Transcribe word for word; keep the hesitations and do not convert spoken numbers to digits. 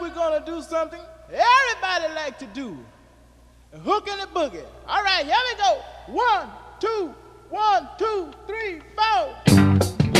we're gonna do something everybody like to do. A hook and a boogie. All right, here we go. One, two,